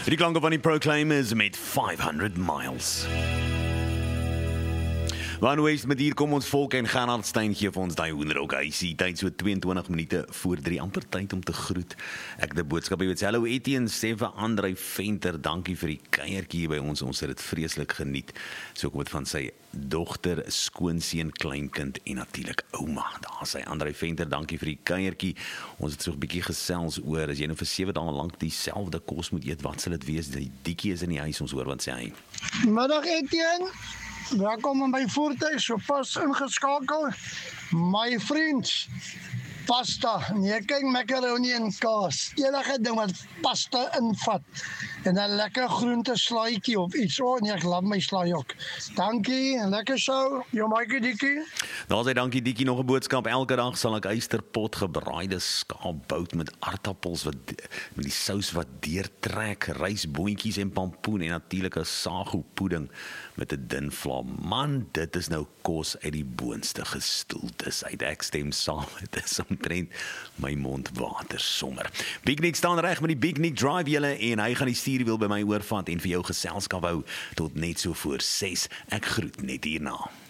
Die klanke van die Proclaimers met 500 miles. Van West met hier kom ons volk en Gerard Stein gee vir ons die hoenderhok. Hy sê tyd so 22 minute voor 3, amper tyd om te groet. Ek die boodskap het hallo Etienne, sê vir Andrei Venter, dankie vir die kuiertjie by ons het dit vreeslik geniet. So kom dit van sy dogter, skoonseun, kleinkind en natuurlik ouma. Daar sê Andrei Venter, dankie vir die kuiertjie. Ons het so 'n bietjie gesels oor, as jy nou vir 7 dae lank dieselfde kos moet eet, wat sal dit wees? Die diekie is in die huis, ons hoor wat sê hy. Middag Etienne, welkom in my voertuig, so pas ingeskakel. My vriend, pasta, nee kyk macaroni en kaas, enige ding wat pasta invat, en dan lekker groente slaaitjie of iets, nee ek love my slaai ook. Dankie, en lekker show, jou Maaike Dikkie. Daar sê dankie Dikkie, nog 'n boodskap, elke dag sal ek eysterpot gebraaide skaapbout met aardappels met die sous wat deurtrek, rysboontjies en pampoen en natuurlik 'n sago pudding met 'n dun vla. Man, dit is nou kos uit die boonste gestoeltes uit. Ek stem saam, dit is omtrent my mond water sommer. Big Nick staan reg met die Big Nick Drive julle en hy gaan die stuurwiel by my oorvat en vir jou geselskap hou tot net so voor 6. Ek groet net hierna.